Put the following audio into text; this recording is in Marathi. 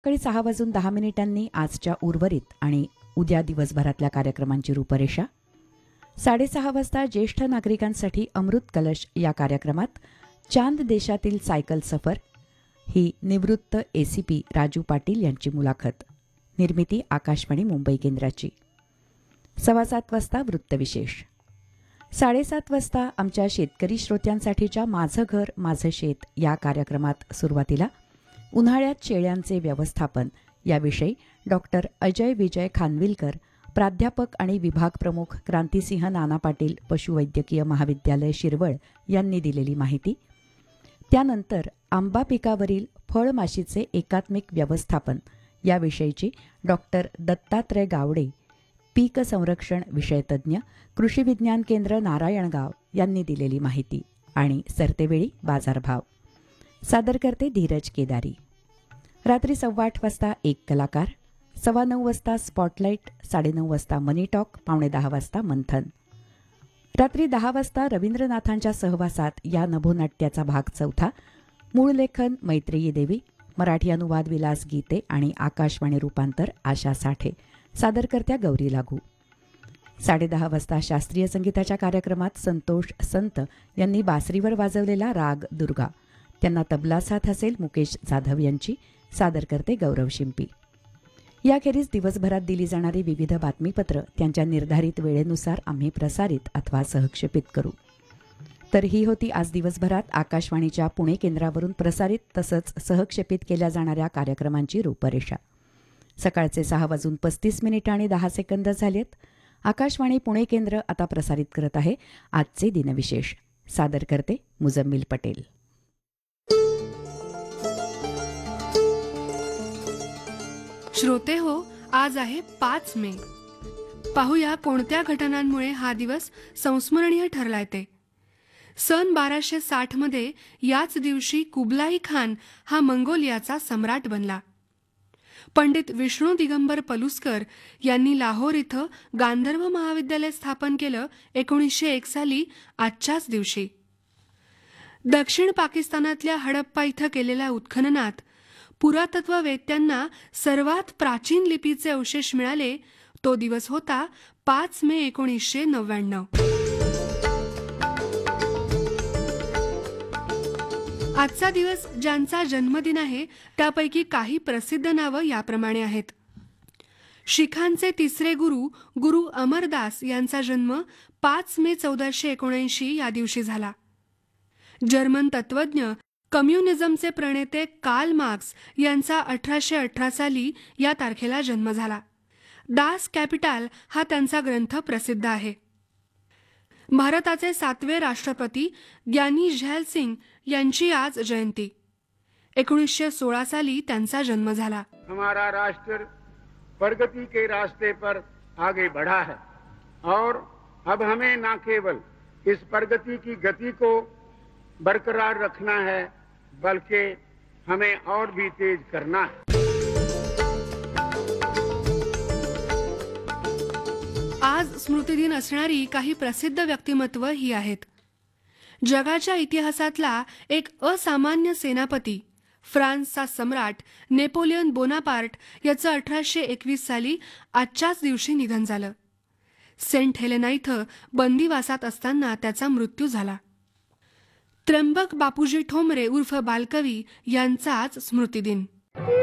सकाळी 6:10 आजच्या उर्वरित आणि उद्या दिवसभरातल्या कार्यक्रमांची रूपरेषा. 6:30 वाजता ज्येष्ठ नागरिकांसाठी अमृत कलश या कार्यक्रमात चांद देशातील सायकल सफर ही निवृत्त ACP राजू पाटील यांची मुलाखत. निर्मिती आकाशवाणी मुंबई केंद्राची. 7:15 वाजता वृत्तविशेष. 7:30 वाजता आमच्या शेतकरी श्रोत्यांसाठीच्या माझं घर माझं शेत या कार्यक्रमात सुरुवातीला उन्हाळ्यात शेळ्यांचे व्यवस्थापन याविषयी डॉक्टर अजय विजय खानविलकर, प्राध्यापक आणि विभाग प्रमुख क्रांतिसिंह नाना पाटील पशुवैद्यकीय महाविद्यालय शिरवळ यांनी दिलेली माहिती. त्यानंतर आंबा पिकावरील फळमाशीचे एकात्मिक व्यवस्थापन याविषयीची डॉक्टर दत्तात्रय गावडे, पीक संरक्षण विषयतज्ञ, कृषी विज्ञान केंद्र नारायणगाव यांनी दिलेली माहिती आणि सरतेवेळी बाजारभाव. सादर करते धीरज केदारी. रात्री 8:15 वाजता एक कलाकार, 9:15 वाजता स्पॉटलाईट, 9:30 वाजता मनी टॉक, 9:45 वाजता मंथन. रात्री 10 वाजता रवींद्रनाथांच्या सहवासात या नभोनाट्याचा भाग 4. मूळ लेखन मैत्रेयी देवी, मराठी अनुवाद विलास गीते आणि आकाशवाणी रूपांतर आशा साठे. सादरकर्त्या गौरी लागू. 10:30 वाजता शास्त्रीय संगीताच्या कार्यक्रमात संतोष संत यांनी बासरीवर वाजवलेला राग दुर्गा, त्यांना तबला साथ असेल मुकेश जाधव यांची. सादर करते गौरव शिंपी. याखेरीज दिवसभरात दिली जाणारी विविध बातमीपत्र त्यांच्या निर्धारित वेळेनुसार आम्ही प्रसारित अथवा सहक्षेपित करू. तर ही होती आज दिवसभरात आकाशवाणीच्या पुणे केंद्रावरून प्रसारित तसंच सहक्षेपित केल्या जाणाऱ्या कार्यक्रमांची रूपरेषा. सकाळचे 6:35 आणि 10 झालेत. आकाशवाणी पुणे केंद्र आता प्रसारित करत आहे आजचे दिनविशेष. सादर करते मुजम्मिल पटेल. श्रोते हो, आज आहे 5 मे. पाहूया कोणत्या घटनांमुळे हा दिवस संस्मरणीय ठरलाय ते. सन 1260 मध्ये याच दिवशी कुबलाई खान हा मंगोलियाचा सम्राट बनला. पंडित विष्णू दिगंबर पलुस्कर यांनी लाहोर इथं गांधर्व महाविद्यालय स्थापन केलं 1901 साली आजच्याच दिवशी. दक्षिण पाकिस्तानातल्या हडप्पा इथं केलेल्या उत्खननात पुरातत्ववेत्यांना सर्वात प्राचीन लिपीचे अवशेष मिळाले. तो दिवस होता 5 मे 1999. आजचा दिवस ज्यांचा जन्मदिन आहे त्यापैकी काही प्रसिद्ध नावं याप्रमाणे आहेत. शिखांचे तिसरे गुरु अमरदास यांचा जन्म 5 मे 1479 या दिवशी झाला. जर्मन तत्वज्ञ, कम्युनिझमचे प्रणेते कार्ल मार्क्स यांचा 1818 साली या तारखेला जन्म झाला. दास कॅपिटल हा त्यांचा ग्रंथ प्रसिद्ध आहे. भारताचे 7वे राष्ट्रपती ग्यानी झैल सिंग यांची आज जयंती. 1916 साली त्यांचा जन्म झाला. हमारा राष्ट्र प्रगति के रास्ते पर आगे बढ़ा है और अब हमें न केवल इस प्रगति की गति को बरकरार रखना है बल्कि हमें और भी तेज करना है. आज स्मृतिदिन असणारी काही प्रसिद्ध व्यक्तिमत्व ही आहेत. जगाच्या इतिहासातला एक असामान्य सेनापती, फ्रान्सचा सम्राट नेपोलियन बोनापार्ट याचं 1821 साली आजच्याच दिवशी निधन झालं. सेंट हेलेना इथं बंदिवासात असताना त्याचा मृत्यू झाला. त्र्यंबक बापूजी ठोंबरे उर्फ बालकवी यांचा आज स्मृतिदिन.